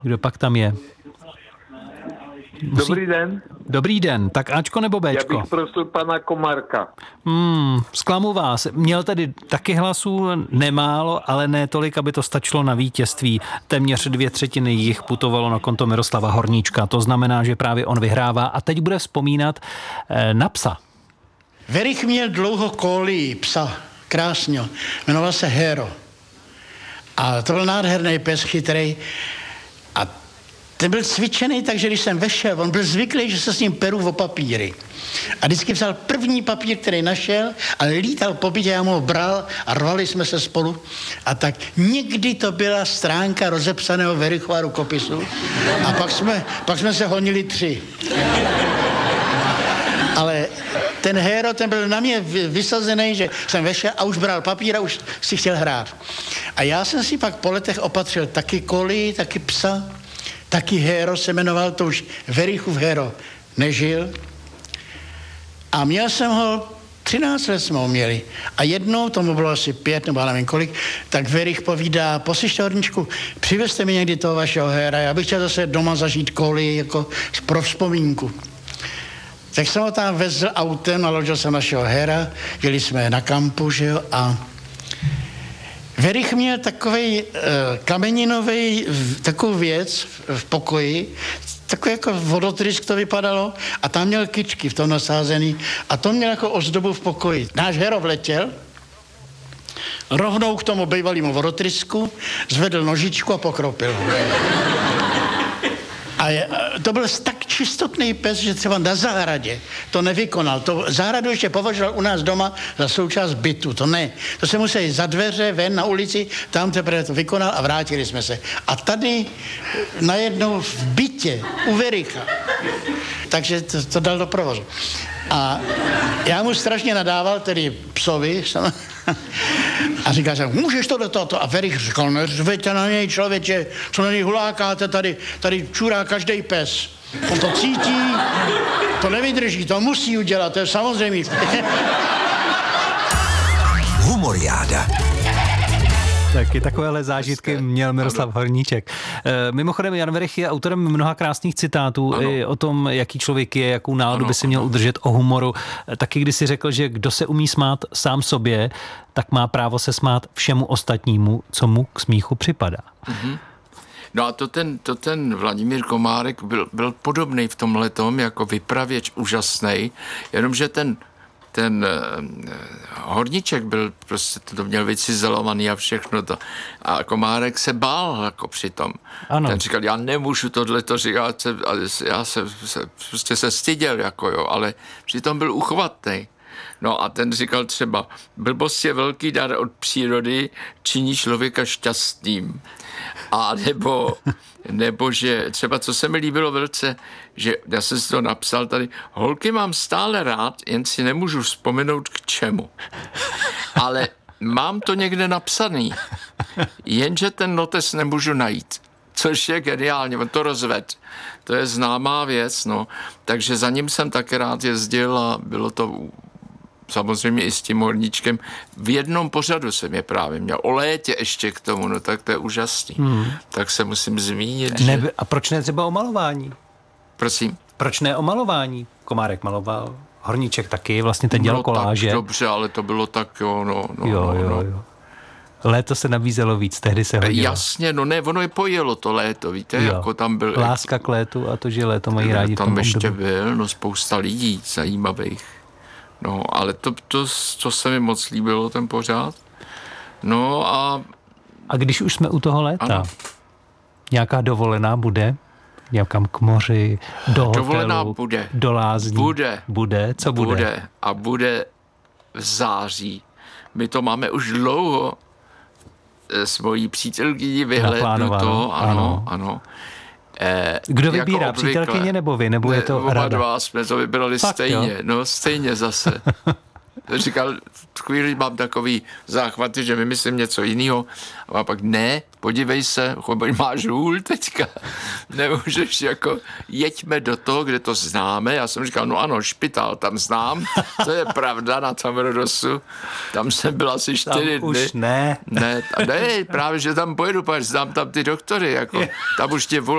Kdo pak tam je? Dobrý den. Dobrý den, tak Ačko nebo Bčko? Já bych prosil pana Komárka. Zklamu vás. Měl tedy taky hlasů nemálo, ale ne tolik, aby to stačilo na vítězství. Téměř 2/3 jich putovalo na konto Miroslava Horníčka. To znamená, že právě on vyhrává a teď bude vzpomínat na psa. Verich měl dlouho kolí psa, krásně. Jmenoval se Hero. A to byl nádherný pes, chytrý. A ten byl cvičený, takže když jsem vešel, on byl zvyklý, že se s ním peru o papíry. A vždycky vzal první papír, který našel a lítal po bytě, já mu ho bral a rvali jsme se spolu. A tak někdy to byla stránka rozepsaného Verichova rukopisu a pak jsme se honili 3. Ale ten Hero, ten byl na mě vysazený, že jsem vešel a už bral papír a už si chtěl hrát. A já jsem si pak po letech opatřil taky kolí, taky psa, taky Hero se jmenoval, to už Verichův Hero nežil. A měl jsem ho, 13 let jsme ho měli. A jednou, tomu bylo asi 5 nebo nevím kolik, tak Verich povídá, poslyšte Horníčku, přivezte mi někdy toho vašeho Hera, já bych chtěl zase doma zažít kolí, jako pro vzpomínku. Tak jsem ho tam vezl autem, naložil jsem našeho Hera, jeli jsme na kampu, že jo, a Verich měl takovej kameninovej, takovou věc v pokoji, takový jako vodotrysk to vypadalo, a tam měl kyčky v tom nasázený a to měl jako ozdobu v pokoji. Náš Hero vletěl, rovnou k tomu bývalému vodotrysku, zvedl nožičku a pokropil. A to byl tak čistotný pes, že třeba na zahradě to nevykonal. To zahradu ještě považoval u nás doma za součást bytu. To ne. To se museli za dveře, ven na ulici, tam teprve to vykonal a vrátili jsme se. A tady najednou v bytě u Vericha. Takže to dal do provozu. A já mu strašně nadával, tedy psovi, a říkal jsem, můžeš to do toto? A Verich říkal, neřvěte na něj, člověče, co na něj hulákáte, tady čurá každý pes. On to cítí, to nevydrží, to musí udělat, to je samozřejmě. Humoriáda. Taky takovéhle zážitky měl Miroslav Horníček. Mimochodem Jan Verich je autorem mnoha krásných citátů i o tom, jaký člověk je, jakou náladu by si měl udržet, o humoru. Taky když si řekl, že kdo se umí smát sám sobě, tak má právo se smát všemu ostatnímu, co mu k smíchu připadá. Mm-hmm. No a to ten Vladimír Komárek byl podobný v tomhletom, jako vypravěč úžasnej, jenomže ten Horníček byl prostě, to měl vycizelovaný a všechno to. A Komárek se bál jako přitom. Ano. Ten říkal, já nemůžu tohleto říkat, já se prostě se styděl, jako jo, ale přitom byl uchvatný. No a ten říkal třeba, blbost je velký dar od přírody, činí člověka šťastným. A nebo že třeba, co se mi líbilo velice, že já jsem si to napsal tady, holky mám stále rád, jen si nemůžu vzpomenout k čemu. Ale mám to někde napsaný, jenže ten notes nemůžu najít. Což je geniálně, on to rozved. To je známá věc, no. Takže za ním jsem také rád jezdil a bylo to samozřejmě i s tím Horníčkem. V jednom pořadu jsem je právě měl. O létě ještě k tomu, no tak to je úžasný. Tak se musím zmínit, že... A proč ne třeba o malování? Prosím? Proč ne o malování? Komárek maloval, Horníček taky, vlastně ten dělal koláže. Tak dobře, ale to bylo tak, jo. Léto se nabízelo víc, tehdy se hodilo. Jasně, no ne, ono je pojelo to léto, víte, jako tam byl... Láska k létu a to, že léto mají rádi. Tam ještě byl, no spousta lidí zajímavých. No, ale to se mi moc líbilo, ten pořád. No a... A když už jsme u toho léta, ano. Nějaká dovolená bude? Někam k moři, do hotelu, dovolená bude. Do lázní? Bude. Co bude? Bude. A bude v září. My to máme už dlouho s mojí přítelkyní vyhlédnu to. Ano. Kdo vybírá, jako přítelkyně nebo vy? Nebo je to oba rada? dva jsme to vybrali. Fakt, stejně. Jo? No stejně zase. Říkal, v chvíli mám takový záchvaty, že vymyslím něco jiného. A pak ne, podívej se, máš hůl teďka. Nemůžeš jako, jeďme do toho, kde to známe. Já jsem říkal, no ano, špitál tam znám. To je pravda na tom Rhodosu. Tam jsem byl asi 4 dny. Už ne. Ne, právě, že tam pojedu, protože znám tam ty doktory. Jako, tam už tě